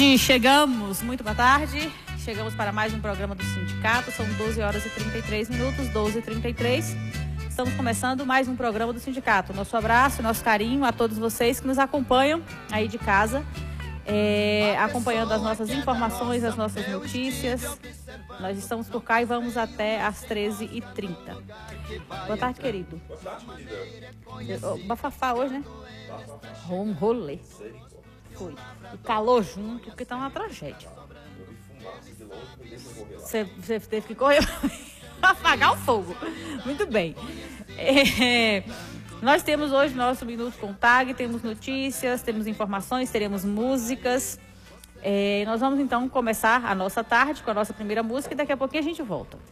tarde, chegamos, muito boa tarde. Chegamos para mais um programa do Sindicato, são 12 horas e 33 minutos, 12h33. Estamos começando mais um programa do Sindicato. Nosso abraço, nosso carinho a todos vocês que nos acompanham aí de casa, acompanhando as nossas informações, as nossas notícias. Nós estamos por cá e vamos até às 13h30. Boa tarde, querido. Boa tarde, querida. Bafafá hoje, né? Um rolê. Foi. E calor junto, porque tá uma tragédia. Você teve que correr para apagar o fogo. Muito bem. Nós temos hoje nosso Minuto com Tag, temos notícias, temos informações, teremos músicas. Nós vamos então começar a nossa tarde com a nossa primeira música e daqui a pouquinho a gente volta.